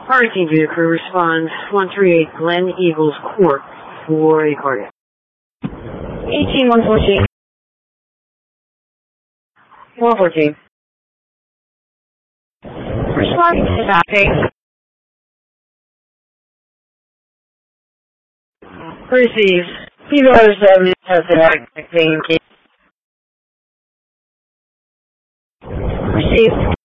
Hurricane View crew responds 138 Glen Eagles Court for a cardiac. 18114. 114. Responding to traffic. Receives. People 7 tested at Received.